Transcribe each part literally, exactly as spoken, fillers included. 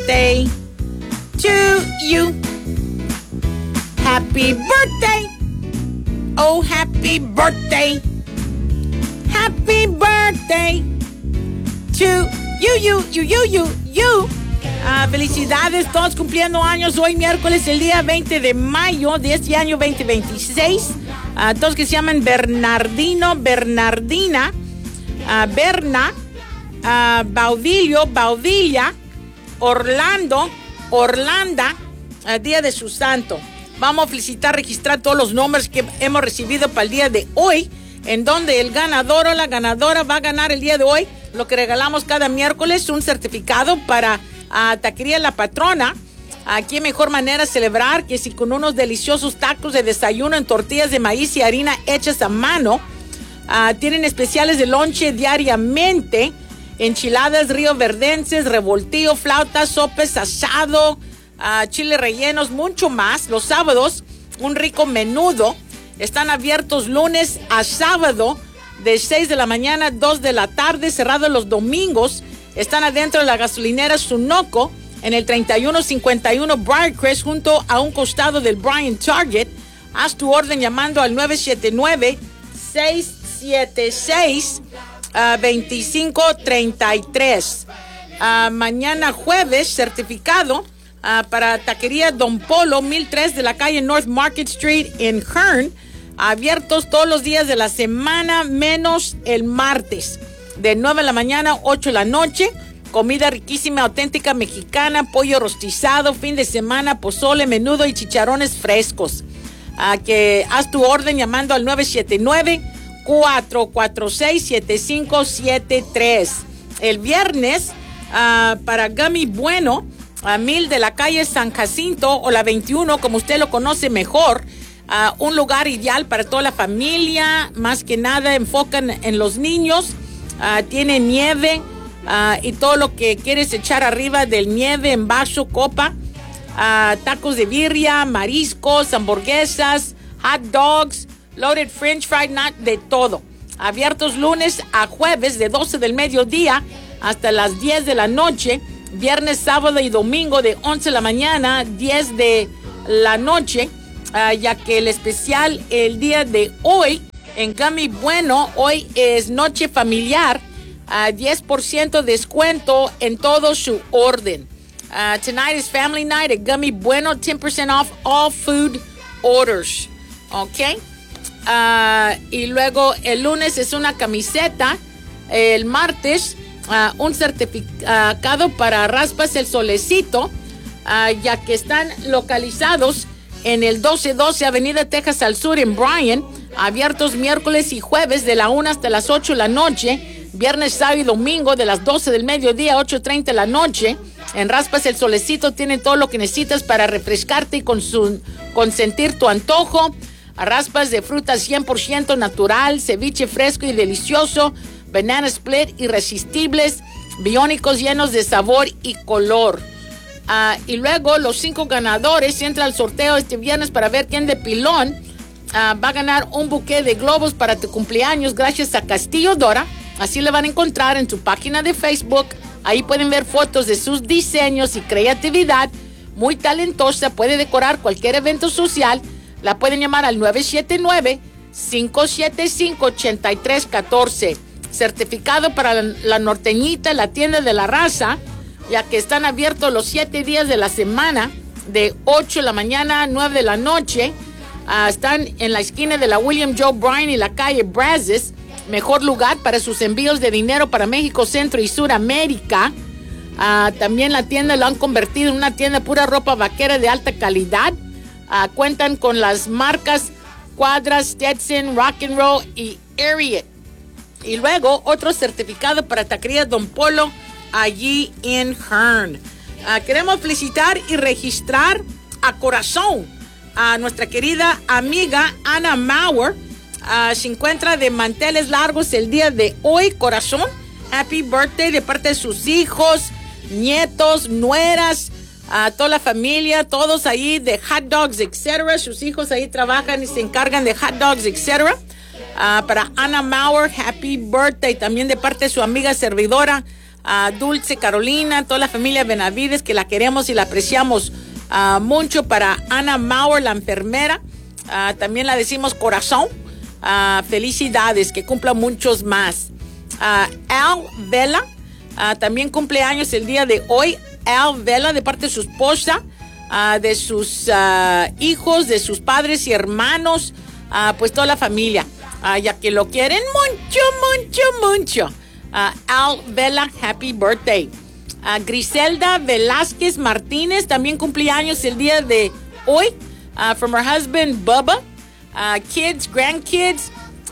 birthday to you. Happy birthday. Oh, happy birthday. Happy birthday to you, you, you, you, you, you. Uh, felicidades, todos cumpliendo años hoy miércoles, el día veinte de mayo de este año veinte veintiséis. Uh, todos que se llaman Bernardino, Bernardina, uh, Berna, uh, Baudilio, Baudilla, Orlando, Orlanda, uh, día de su santo. Vamos a felicitar, registrar todos los nombres que hemos recibido para el día de hoy, en donde el ganador o la ganadora va a ganar el día de hoy lo que regalamos cada miércoles, un certificado para uh, Taquería La Patrona. Aquí mejor manera de celebrar que si con unos deliciosos tacos de desayuno en tortillas de maíz y harina hechas a mano. Uh, tienen especiales de lonche diariamente, enchiladas rioverdenses, revoltillo, flautas, sopes, asado, uh, chile rellenos, mucho más. Los sábados, un rico menudo. Están abiertos lunes a sábado de seis de la mañana a dos de la tarde, cerrados los domingos. Están adentro de la gasolinera Sunoco, en el treinta y uno cincuenta y uno Briarcrest, junto a un costado del Bryant Target. Haz tu orden llamando al nueve siete nueve, seis siete seis, dos cinco tres tres. Uh, mañana jueves, certificado uh, para Taquería Don Polo, mil tres de la calle North Market Street en Hearn. Abiertos todos los días de la semana, menos el martes. De nueve de la mañana a ocho de la noche. Comida riquísima, auténtica mexicana, pollo rostizado, fin de semana, pozole, menudo y chicharrones frescos. Uh, que haz tu orden llamando al nueve siete nueve, cuatro cuatro seis, siete cinco siete tres. El viernes, uh, para Gummy Bueno, a mil de la calle San Jacinto o la veintiuno, como usted lo conoce mejor. Uh, un lugar ideal para toda la familia, más que nada enfocan en los niños. Uh, tiene nieve. Uh, y todo lo que quieres echar arriba del nieve en vaso, copa, uh, tacos de birria, mariscos, hamburguesas, hot dogs, loaded french fries, de todo. Abiertos lunes a jueves de doce del mediodía hasta las diez de la noche, viernes, sábado y domingo de once de la mañana a diez de la noche, uh, ya que el especial el día de hoy en Gummy Bueno, hoy es noche familiar. Uh, diez por ciento descuento en todo su orden. Uh, tonight is family night at Gummy Bueno, ten percent off all food orders. Ok. Uh, y luego el lunes es una camiseta. El martes, uh, un certificado para Raspas El Solecito, uh, ya que están localizados en el doce doce Avenida Texas al Sur en Bryan. Abiertos miércoles y jueves de la una hasta las ocho de la noche. Viernes, sábado y domingo de las doce del mediodía a ocho treinta de la noche. En Raspas El Solecito tienen todo lo que necesitas para refrescarte y consu- consentir tu antojo. Raspas de frutas cien por ciento natural, ceviche fresco y delicioso, banana split irresistibles, biónicos llenos de sabor y color. Uh, y luego los cinco ganadores, entra al sorteo este viernes para ver quién de pilón uh, va a ganar un buqué de globos para tu cumpleaños gracias a Castillo Dora. Así le van a encontrar en su página de Facebook. Ahí pueden ver fotos de sus diseños y creatividad. Muy talentosa, puede decorar cualquier evento social. La pueden llamar al nueve siete nueve, cinco siete cinco, ocho tres uno cuatro. Certificado para la, la norteñita, la tienda de la raza, ya que están abiertos los siete días de la semana, de ocho de la mañana a nueve de la noche. Uh, están en la esquina de la William Joe Bryan y la calle Brazos. Mejor lugar para sus envíos de dinero para México, Centro y Suramérica. Uh, también la tienda lo han convertido en una tienda pura ropa vaquera de alta calidad. Uh, cuentan con las marcas Cuadras, Stetson, Rock and Roll y Ariat. Y luego otro certificado para Taquería Don Polo allí en Hearn. Uh, queremos felicitar y registrar a corazón a nuestra querida amiga Ana Mauer. Uh, se encuentra de manteles largos el día de hoy, corazón. Happy birthday de parte de sus hijos, nietos, nueras, a uh, toda la familia, todos ahí de hot dogs, etcétera. Sus hijos ahí trabajan y se encargan de hot dogs, etcétera. Uh, para Ana Mauer, happy birthday. También de parte de su amiga servidora, a Dulce Carolina, toda la familia Benavides, que la queremos y la apreciamos uh, mucho. Para Ana Mauer, la enfermera, uh, también la decimos corazón. Uh, felicidades, que cumpla muchos más. Uh, Al Vela, uh, también cumple años el día de hoy. Al Vela, de parte de su esposa, uh, de sus uh, hijos, de sus padres y hermanos, uh, pues toda la familia, uh, ya que lo quieren mucho, mucho, mucho. Uh, Al Vela, happy birthday. Uh, Griselda Velázquez Martínez también cumple años el día de hoy. Uh, from her husband, Bubba. Uh, kids, grandkids,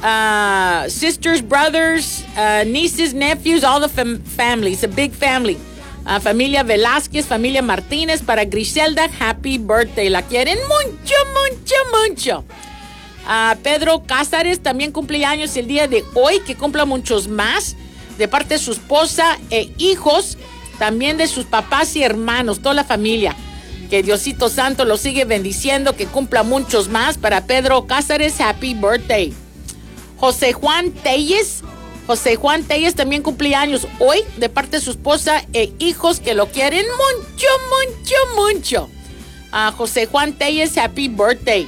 uh, sisters, brothers, uh, nieces, nephews, all the fam- families, a big family. Uh, familia Velázquez, familia Martínez, para Griselda, happy birthday. La quieren mucho, mucho, mucho. Uh, Pedro Cázares también cumple años el día de hoy, que cumpla muchos más, de parte de su esposa e hijos, también de sus papás y hermanos, toda la familia. Que Diosito Santo lo sigue bendiciendo, que cumpla muchos más. Para Pedro Cázares, happy birthday. José Juan Telles, José Juan Telles también cumple años hoy, de parte de su esposa e hijos, que lo quieren mucho, mucho, mucho. A José Juan Telles, happy birthday.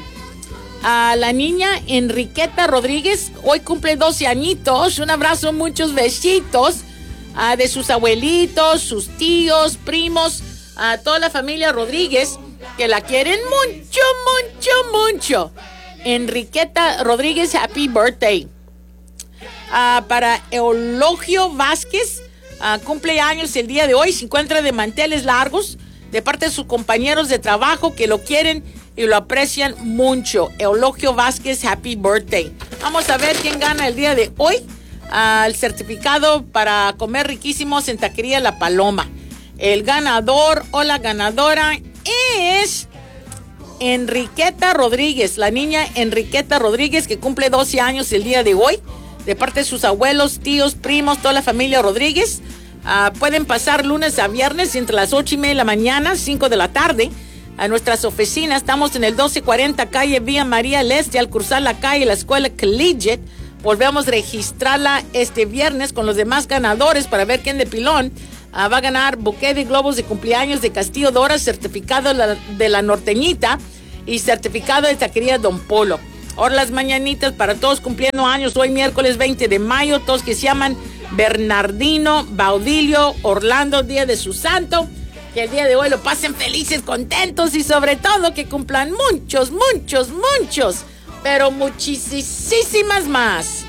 A la niña Enriqueta Rodríguez, hoy cumple doce añitos. Un abrazo, muchos besitos uh, de sus abuelitos, sus tíos, primos, a toda la familia Rodríguez, que la quieren mucho, mucho, mucho. Enriqueta Rodríguez, happy birthday. Uh, para Eulogio Vázquez, uh, cumple años el día de hoy, se encuentra de manteles largos, de parte de sus compañeros de trabajo, que lo quieren y lo aprecian mucho. Eulogio Vázquez, happy birthday. Vamos a ver quién gana el día de hoy uh, el certificado para comer riquísimos en Taquería La Paloma. El ganador o la ganadora es Enriqueta Rodríguez, la niña Enriqueta Rodríguez, que cumple doce años el día de hoy, de parte de sus abuelos, tíos, primos, toda la familia Rodríguez. Uh, pueden pasar lunes a viernes entre las ocho y media de la mañana, cinco de la tarde, a nuestras oficinas. Estamos en el doce cuarenta calle Vía María del Este, al cruzar la calle la escuela Collegiate. Volvemos a registrarla este viernes con los demás ganadores para ver quién de pilón Uh, va a ganar buqué de globos de cumpleaños de Castillo Dora, certificado de la, de la Norteñita y certificado de Taquería Don Polo. Ahora las mañanitas para todos cumpliendo años hoy miércoles veinte de mayo, todos que se llaman Bernardino, Baudilio, Orlando, día de su santo. Que el día de hoy lo pasen felices, contentos y sobre todo que cumplan muchos, muchos, muchos, pero muchísimas más.